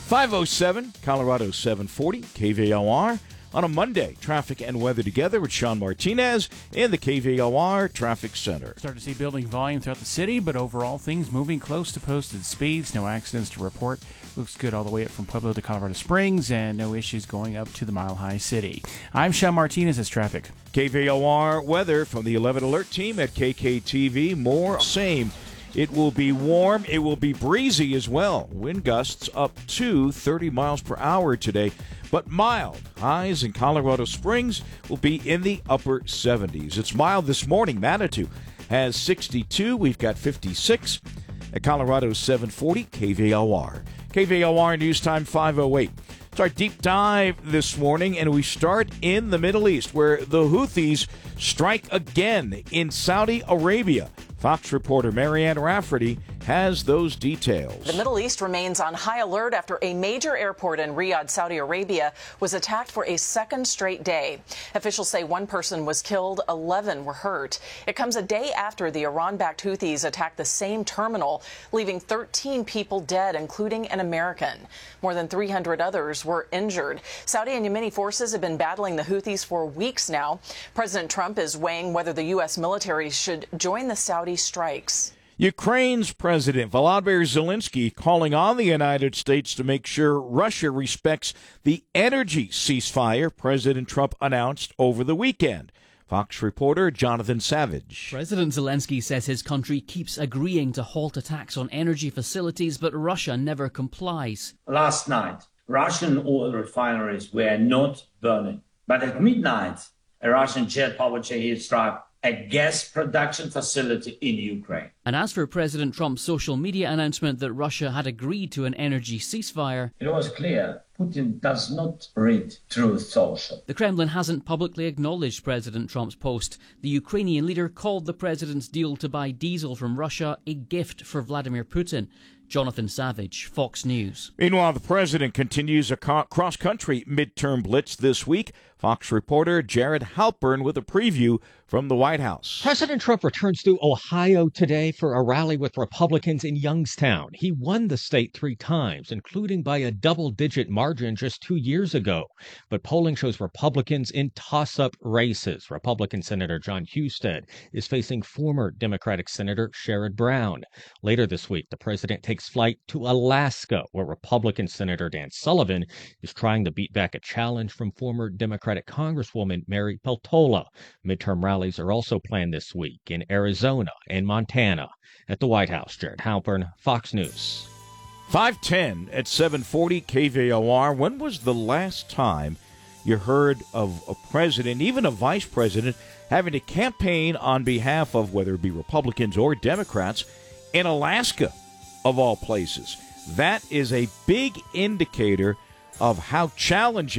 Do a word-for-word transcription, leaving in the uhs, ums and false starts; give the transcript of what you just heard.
five oh seven, Colorado seven forty, K V O R. On a Monday, traffic and weather together with Sean Martinez in the K V O R Traffic Center. Start to see building volume throughout the city, but overall things moving close to posted speeds. No accidents to report. Looks good all the way up from Pueblo to Colorado Springs, and no issues going up to the Mile High City. I'm Sean Martinez as traffic. K V O R weather from the eleven Alert team at K K T V. More same. It will be warm. It will be breezy as well. Wind gusts up to thirty miles per hour today, but mild. Highs in Colorado Springs will be in the upper seventies. It's mild this morning. Manitou has sixty-two. We've got fifty-six at Colorado seven forty K V O R. K V O R News Time five oh eight. It's our deep dive this morning, and we start in the Middle East, where the Houthis strike again in Saudi Arabia. Fox reporter Marianne Rafferty has those details. The Middle East remains on high alert after a major airport in Riyadh, Saudi Arabia, was attacked for a second straight day. Officials say one person was killed, eleven were hurt. It comes a day after the Iran-backed Houthis attacked the same terminal, leaving thirteen people dead, including an American. More than three hundred others were injured. Saudi and Yemeni forces have been battling the Houthis for weeks now. President Trump is weighing whether the U S military should join the Saudi strikes. Ukraine's President Volodymyr Zelensky calling on the United States to make sure Russia respects the energy ceasefire President Trump announced over the weekend. Fox reporter Jonathan Savage. President Zelensky says his country keeps agreeing to halt attacks on energy facilities, but Russia never complies. Last night, Russian oil refineries were not burning. But at midnight, a Russian jet powered Shahid struck a gas production facility in Ukraine. And as for President Trump's social media announcement that Russia had agreed to an energy ceasefire, it was clear Putin does not read Truth Social. The Kremlin hasn't publicly acknowledged President Trump's post. The Ukrainian leader called the president's deal to buy diesel from Russia a gift for Vladimir Putin. Jonathan Savage, Fox News. Meanwhile, the president continues a co- cross-country midterm blitz this week. Fox reporter Jared Halpern with a preview from the White House. President Trump returns to Ohio today for a rally with Republicans in Youngstown. He won the state three times, including by a double-digit margin just two years ago. But polling shows Republicans in toss-up races. Republican Senator John Husted is facing former Democratic Senator Sherrod Brown. Later this week, the president takes flight to Alaska, where Republican Senator Dan Sullivan is trying to beat back a challenge from former Democratic Congresswoman Mary Peltola. Midterm rallies are also planned this week in Arizona and Montana. At the White House, Jared Halpern, Fox News. five ten at seven forty K V O R. When was the last time you heard of a president, even a vice president, having to campaign on behalf of whether it be Republicans or Democrats in Alaska? Of all places. That is a big indicator of how challenging